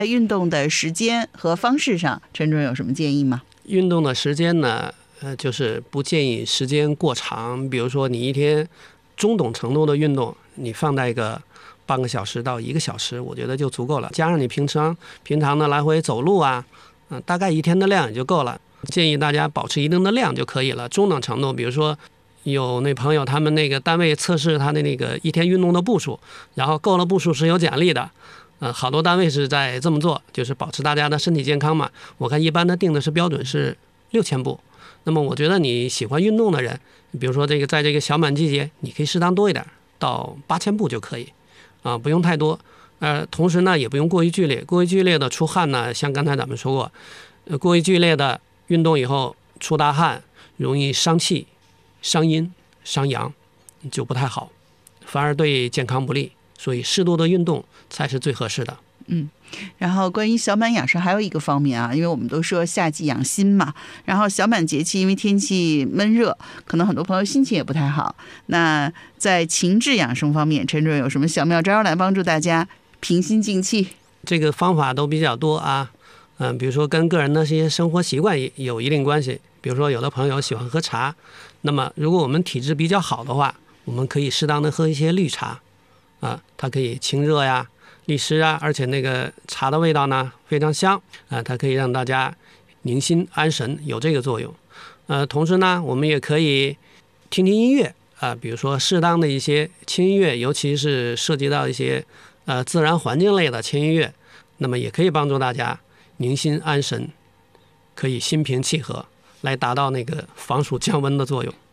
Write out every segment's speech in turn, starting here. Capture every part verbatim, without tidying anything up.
在运动的时间和方式上，陈主任有什么建议吗？ 运动的时间呢，呃，就是不建议时间过长。比如说你一天中等程度的运动，你放在一个半个小时到一个小时，我觉得就足够了。加上你平常平常的来回走路啊，嗯、呃，大概一天的量也就够了。建议大家保持一定的量就可以了。中等程度，比如说有那朋友他们那个单位测试他的那个一天运动的步数，然后够了步数是有奖励的。呃，好多单位是在这么做，就是保持大家的身体健康嘛。我看一般的定的是标准是六千步。那么我觉得你喜欢运动的人，比如说这个在这个小满季节，你可以适当多一点，到八千步就可以，啊，不用太多。呃，同时呢，也不用过于剧烈，过于剧烈的出汗呢，像刚才咱们说过，呃，过于剧烈的运动以后出大汗，容易伤气、伤阴、伤阳，就不太好，反而对健康不利。所以适度的运动才是最合适的。 嗯，然后关于小满养生还有一个方面啊，因为我们都说夏季养心嘛，然后小满节气因为天气闷热，可能很多朋友心情也不太好。那在情志养生方面，陈主任有什么小妙招来帮助大家平心静气？ 这个方法都比较多啊，嗯、呃，比如说跟个人的这些生活习惯也有一定关系。比如说有的朋友喜欢喝茶，那么如果我们体质比较好的话，我们可以适当的喝一些绿茶。啊，它可以清热呀、利湿啊，而且那个茶的味道呢非常香啊，它可以让大家宁心安神，有这个作用。呃，同时呢，我们也可以听听音乐啊，比如说适当的一些轻音乐，尤其是涉及到一些呃自然环境类的轻音乐，那么也可以帮助大家宁心安神，可以心平气和，来达到那个防暑降温的作用。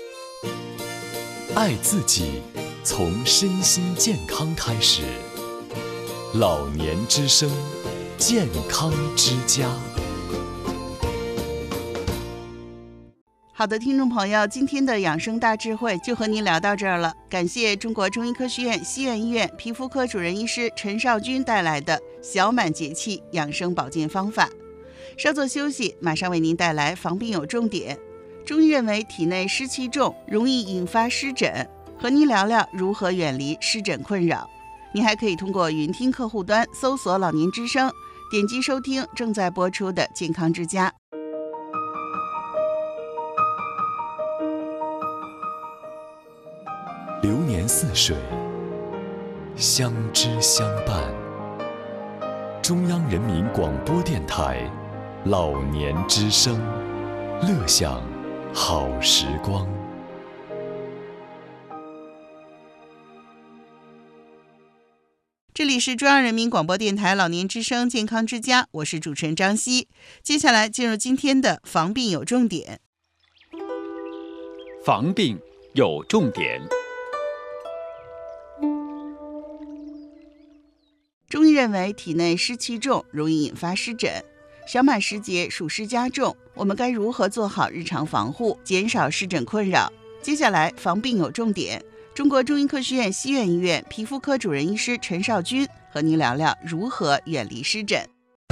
爱自己，从身心健康开始。老年之声，健康之家。 好的，听众朋友，今天的养生大智慧就和您聊到这儿了。感谢中国中医科学院西苑医院皮肤科主任医师陈少军带来的小满节气养生保健方法。稍作休息，马上为您带来防病有重点。中医认为体内湿气重，容易引发湿疹，和您聊聊如何远离湿疹困扰。您还可以通过云听客户端搜索老年之声，点击收听正在播出的健康之家。 流年似水，相知相伴。中央人民广播电台老年之声，乐享好时光。 这里是中央人民广播电台老年之声健康之家，我是主持人张希。接下来进入今天的防病有重点。 防病有重点。 中医认为体内湿气重，容易引发湿疹。小满时节暑湿加重，我们该如何做好日常防护，减少湿疹困扰？接下来防病有重点，中国中医科学院西苑医院皮肤科主任医师陈少军和您聊聊如何远离湿疹。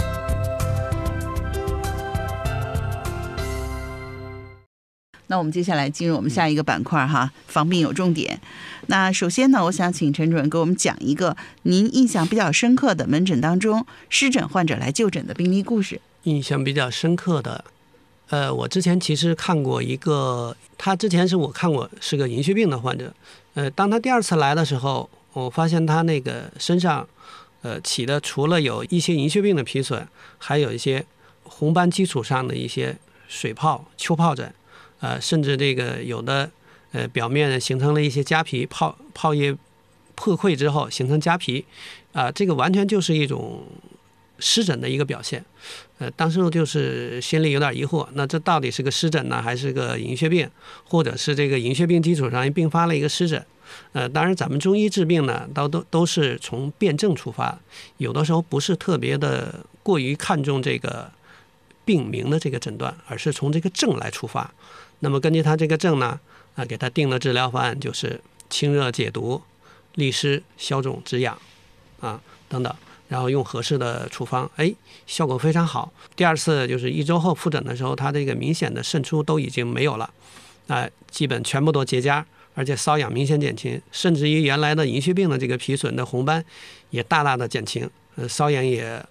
那我们接下来进入我们下一个板块哈，防病有重点。那首先呢，我想请陈主任给我们讲一个您印象比较深刻的门诊当中湿疹患者来就诊的病例故事。 印象比较深刻的，呃，我之前其实看过一个，他之前是我看过是个银屑病的患者，呃，当他第二次来的时候，我发现他那个身上，呃，起的除了有一些银屑病的皮损，还有一些红斑基础上的一些水泡、丘疱疹。呃，甚至这个有的呃表面形成了一些痂皮，泡泡液破溃之后形成痂皮，啊、呃，这个完全就是一种湿疹的一个表现。呃，当时就是心里有点疑惑，那这到底是个湿疹呢，还是个银屑病，或者是这个银屑病基础上并发了一个湿疹？呃，当然咱们中医治病呢，都都都是从辨证出发，有的时候不是特别的过于看重这个病名的这个诊断，而是从这个症来出发。那么根据他这个症呢，啊，给他定的治疗方案就是清热解毒、利湿消肿止痒，啊等等，然后用合适的处方，哎，效果非常好。第二次就是一周后复诊的时候，他这个明显的渗出都已经没有了，啊、呃，基本全部都结痂，而且瘙痒明显减轻，甚至于原来的银屑病的这个皮损的红斑也大大的减轻，呃，瘙痒也